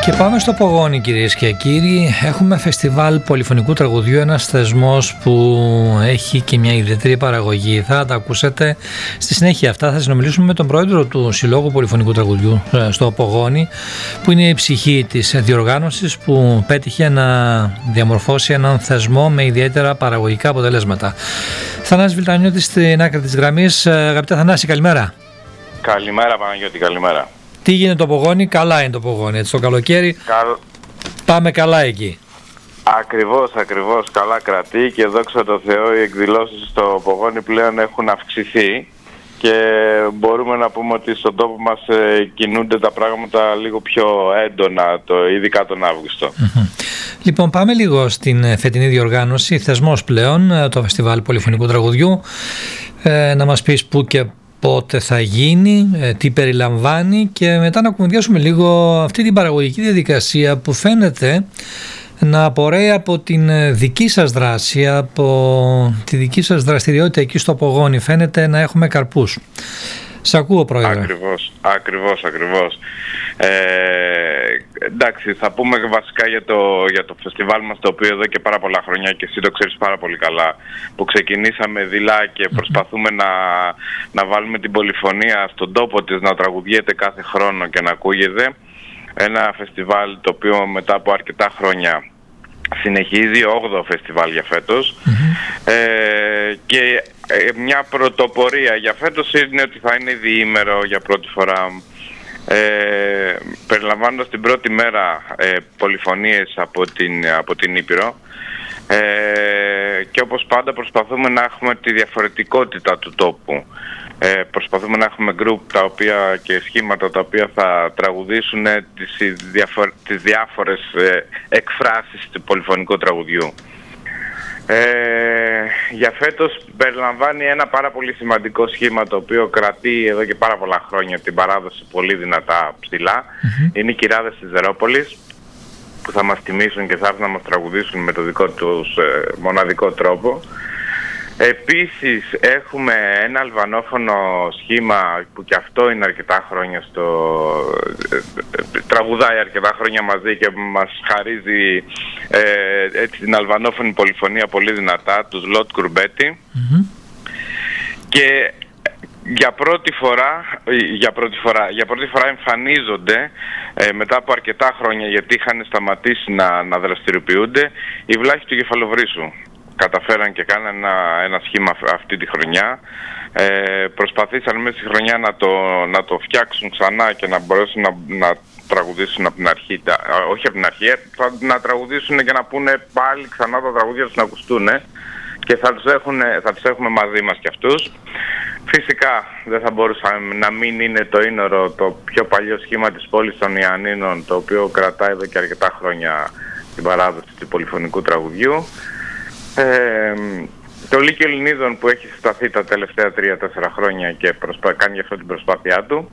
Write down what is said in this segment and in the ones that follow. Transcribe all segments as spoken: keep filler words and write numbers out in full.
Και πάμε στο Πογόνι, κυρίες και κύριοι. Έχουμε φεστιβάλ πολυφωνικού τραγουδιού, ένας θεσμός που έχει και μια ιδιαίτερη παραγωγή. Θα τα ακούσετε στη συνέχεια αυτά. Θα συνομιλήσουμε με τον πρόεδρο του Συλλόγου Πολυφωνικού Τραγουδιού στο Πογόνι, που είναι η ψυχή της διοργάνωσης, που πέτυχε να διαμορφώσει έναν θεσμό με ιδιαίτερα παραγωγικά αποτελέσματα. Θανάση Βιλτανιώτης στην άκρη της γραμμής. Αγαπητέ Θανάση, καλημέρα. Καλημέρα Παναγιώτη, καλημέρα. Τι γίνεται το Πογόνι? Καλά είναι το Πογόνι, έτσι, το καλοκαίρι. Καλ... Πάμε καλά εκεί. Ακριβώς, ακριβώς, καλά κρατεί και δόξα τω Θεώ οι εκδηλώσεις στο Πογόνι πλέον έχουν αυξηθεί και μπορούμε να πούμε ότι στον τόπο μας ε, κινούνται τα πράγματα λίγο πιο έντονα, το, ειδικά τον Αύγουστο. Mm-hmm. Λοιπόν, πάμε λίγο στην φετινή διοργάνωση, θεσμός πλέον, το Φεστιβάλ Πολυφωνικού Τραγουδιού. Ε, να μας πεις πού και πότε θα γίνει, τι περιλαμβάνει και μετά να κουβεντιάσουμε λίγο αυτή την παραγωγική διαδικασία που φαίνεται να απορρέει από την δική σας δράση, από τη δική σας δραστηριότητα εκεί στο Πογόνι. Φαίνεται να έχουμε καρπούς. Σ' ακούω, Πρόεδρε. Ακριβώς, ακριβώς, ακριβώς. Ε, εντάξει, θα πούμε βασικά για το, για το φεστιβάλ μας, το οποίο εδώ και πάρα πολλά χρόνια, και εσύ το ξέρεις πάρα πολύ καλά, που ξεκινήσαμε δειλά και προσπαθούμε να, να βάλουμε την πολυφωνία στον τόπο της, να τραγουδιέται κάθε χρόνο και να ακούγεται. Ένα φεστιβάλ το οποίο μετά από αρκετά χρόνια συνεχίζει, όγδοο φεστιβάλ για φέτος. Mm-hmm. ε, και ε, μια πρωτοπορία για φέτος είναι ότι θα είναι διήμερο για πρώτη φορά, ε, περιλαμβάνοντας την πρώτη μέρα ε, πολυφωνίες από την, από την Ήπειρο, ε, και όπως πάντα προσπαθούμε να έχουμε τη διαφορετικότητα του τόπου. Ε, προσπαθούμε να έχουμε γκρουπ τα οποία και σχήματα τα οποία θα τραγουδήσουν τις, διαφο- τις διάφορες ε, εκφράσεις του πολυφωνικού τραγουδιού. Ε, για φέτος περιλαμβάνει ένα πάρα πολύ σημαντικό σχήμα, το οποίο κρατεί εδώ και πάρα πολλά χρόνια την παράδοση πολύ δυνατά ψηλά. Mm-hmm. Είναι οι Κυράδες της Ζερόπολης, που θα μας τιμήσουν και θα έρθουν να μας τραγουδήσουν με το δικό τους ε, μοναδικό τρόπο. Επίσης έχουμε ένα αλβανόφωνο σχήμα που και αυτό είναι αρκετά χρόνια στο... τραγουδάει αρκετά χρόνια μαζί και μας χαρίζει ε, έτσι την αλβανόφωνη πολυφωνία πολύ δυνατά, τους Λότ Κουρμπέτη. Mm-hmm. Και για πρώτη φορά, για πρώτη φορά, για πρώτη φορά εμφανίζονται ε, μετά από αρκετά χρόνια, γιατί είχαν σταματήσει να, να δραστηριοποιούνται, οι Βλάχοι του Κεφαλοβρύσσου. Καταφέραν και κάναν ένα, ένα σχήμα αυτή τη χρονιά. Ε, προσπαθήσαν μέσα στη χρονιά να το, να το φτιάξουν ξανά και να μπορέσουν να, να τραγουδήσουν από την αρχή, τα, όχι από την αρχή, να τραγουδήσουν και να πούνε πάλι ξανά τα τραγούδια τους να ακουστούν, και θα τους, έχουν, θα τους έχουμε μαζί μας κι αυτούς. Φυσικά δεν θα μπορούσαμε να μην είναι το Ίνορο, το πιο παλιό σχήμα της πόλης των Ιαννίνων, το οποίο κρατάει εδώ και αρκετά χρόνια την παράδοση του πολυφωνικού τραγουδιού. Ε, το Λύκειο Ελληνίδων, που έχει συσταθεί τα τελευταία τρία τέσσερα χρόνια και προσπά, κάνει αυτό την προσπάθειά του.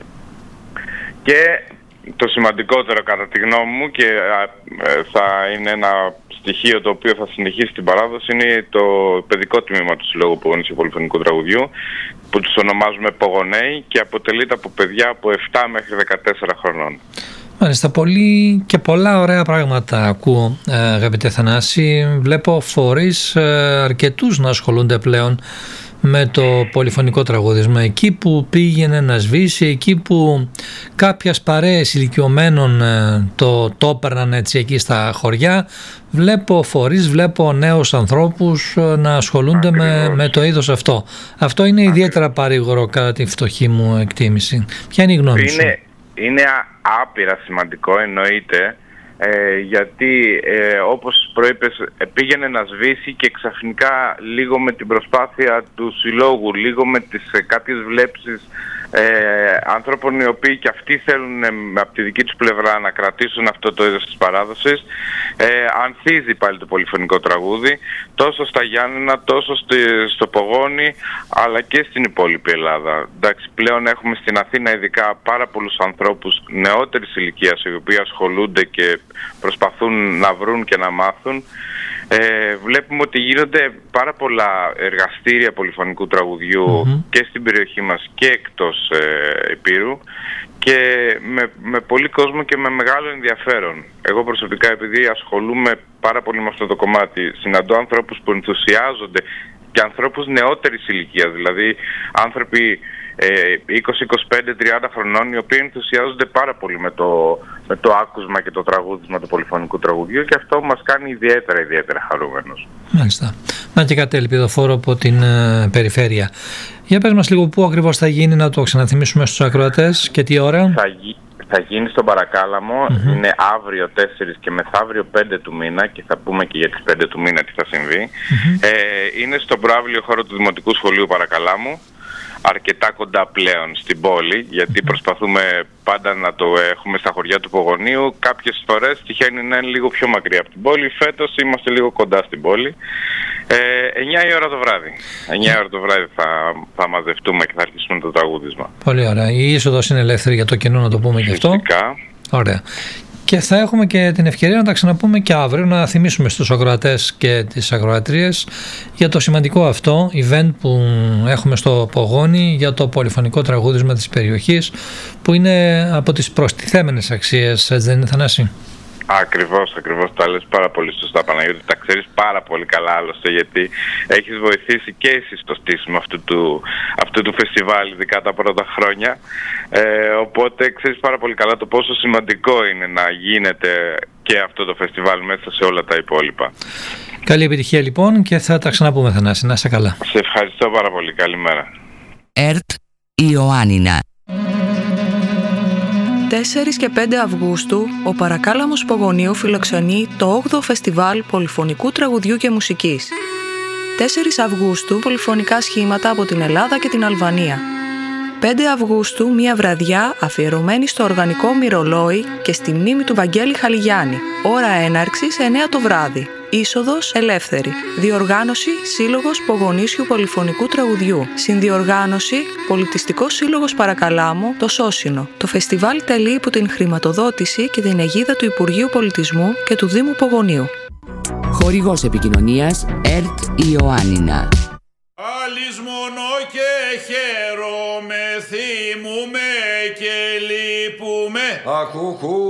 Και το σημαντικότερο κατά τη γνώμη μου, και ε, θα είναι ένα στοιχείο το οποίο θα συνεχίσει την παράδοση, είναι το παιδικό τμήμα του Συλλόγου Πογονήσιου Πολυφωνικού Τραγουδιού, που τους ονομάζουμε Πογονέοι, και αποτελείται από παιδιά από επτά μέχρι δεκατέσσερα χρονών. Μάλιστα, πολύ και πολλά ωραία πράγματα ακούω, αγαπητέ Θανάση. Βλέπω φορείς αρκετούς να ασχολούνται πλέον με το πολυφωνικό τραγούδισμα. Εκεί που πήγαινε να σβήσει, εκεί που κάποιες παρέες ηλικιωμένων το, το έπαιρναν έτσι εκεί στα χωριά, βλέπω φορείς, βλέπω νέους ανθρώπους να ασχολούνται με, με το είδος αυτό. Αυτό είναι ιδιαίτερα παρήγορο κατά τη φτωχή μου εκτίμηση. Ποια είναι η γνώμη σου? Είναι... Είναι άπειρα σημαντικό, εννοείται, ε, γιατί ε, όπως προείπες, πήγαινε να σβήσει και ξαφνικά λίγο με την προσπάθεια του συλλόγου, λίγο με τις ε, κάποιες βλέψεις ε, ανθρώπων οι οποίοι και αυτοί θέλουν ε, από τη δική τους πλευρά να κρατήσουν αυτό το είδος της παράδοσης, ε, ανθίζει πάλι το πολυφωνικό τραγούδι, τόσο στα Γιάννενα, τόσο στη, στο Πογόνι, αλλά και στην υπόλοιπη Ελλάδα. Εντάξει, πλέον έχουμε στην Αθήνα ειδικά πάρα πολλούς ανθρώπους νεότερης ηλικίας, οι οποίοι ασχολούνται και προσπαθούν να βρουν και να μάθουν. Ε, βλέπουμε ότι γίνονται πάρα πολλά εργαστήρια πολυφωνικού τραγουδιού mm-hmm. και στην περιοχή μας και εκτός ε, Ηπείρου, και με, με πολύ κόσμο και με μεγάλο ενδιαφέρον. Εγώ προσωπικά, επειδή ασχολούμαι πάρα πολύ με αυτό το κομμάτι, συναντώ ανθρώπους που ενθουσιάζονται και ανθρώπους νεότερης ηλικίας, δηλαδή άνθρωποι είκοσι, είκοσι πέντε, τριάντα χρονών, οι οποίοι ενθουσιάζονται πάρα πολύ με το, με το άκουσμα και το τραγούδισμα του πολυφωνικού τραγουδιού, και αυτό μας κάνει ιδιαίτερα ιδιαίτερα χαρούμενος. Μάλιστα. Να και κάτι ελπιδοφόρο από την ε, περιφέρεια. Για πες μας λίγο πού ακριβώς θα γίνει, να το ξαναθυμίσουμε στους ακροατές, και τι ώρα. Θα, γι, θα γίνει στον Παρακάλαμο, mm-hmm. είναι αύριο τέσσερις και μεθαύριο πέντε του μήνα, και θα πούμε και για τις πέντε του μήνα τι θα συμβεί. Mm-hmm. Ε, είναι στον προαύλιο χώρο του Δημοτικού Σχολείου Παρακαλάμου, αρκετά κοντά πλέον στην πόλη, γιατί προσπαθούμε πάντα να το έχουμε στα χωριά του Πογονίου. Κάποιες φορές τυχαίνει να είναι λίγο πιο μακριά από την πόλη. Φέτος είμαστε λίγο κοντά στην πόλη. Ε, εννιά η ώρα το βράδυ. εννιά η ώρα το βράδυ θα, θα μαζευτούμε και θα αρχίσουμε το τραγούδισμα. Πολύ ωραία. Η είσοδος είναι ελεύθερη για το κοινό, να το πούμε και αυτό. Φυσικά. Ωραία. Και θα έχουμε και την ευκαιρία να τα ξαναπούμε και αύριο, να θυμίσουμε στους ακροατές και τις ακροατρίες για το σημαντικό αυτό event που έχουμε στο Πογόνι για το πολυφωνικό τραγούδισμα της περιοχής, που είναι από τις προστιθέμενες αξίες, έτσι δεν είναι, Θανάση? Ακριβώς, ακριβώς, τα λες πάρα πολύ σωστά, Παναγιώτη, τα ξέρεις πάρα πολύ καλά άλλωστε, γιατί έχεις βοηθήσει και εσύ στο στήσιμο αυτού του, αυτού του φεστιβάλ, ειδικά τα πρώτα χρόνια, ε, οπότε ξέρεις πάρα πολύ καλά το πόσο σημαντικό είναι να γίνεται και αυτό το φεστιβάλ μέσα σε όλα τα υπόλοιπα. Καλή επιτυχία λοιπόν, και θα τα ξαναπούμε, Θανάση, να είσαι καλά. Σε ευχαριστώ πάρα πολύ, καλημέρα. ΕΡΤ Ιωάννινα. τέσσερις και πέντε Αυγούστου, ο Παρακάλαμος Πογονίου φιλοξενεί το όγδοο Φεστιβάλ Πολυφωνικού Τραγουδιού και Μουσικής. τέσσερις Αυγούστου, πολυφωνικά σχήματα από την Ελλάδα και την Αλβανία. πέντε Αυγούστου, μια βραδιά αφιερωμένη στο οργανικό μυρολόι και στη μνήμη του Βαγγέλη Χαλιγιάννη. Ώρα έναρξης εννιά το βράδυ. Είσοδος ελεύθερη. Διοργάνωση Σύλλογος Πογονίσιου Πολυφωνικού Τραγουδιού. Συνδιοργάνωση Πολιτιστικός Σύλλογος Παρακαλάμου, το Σώσινο. Το φεστιβάλ τελεί υπό την χρηματοδότηση και την αιγίδα του Υπουργείου Πολιτισμού και του Δήμου Πογονίου. Χορηγός επικοινωνίας ΕΡΤ Ιωάννινα. Άλλης μόνο και χαίρομαι, θυμούμε και λείπουμε. Ακούχου.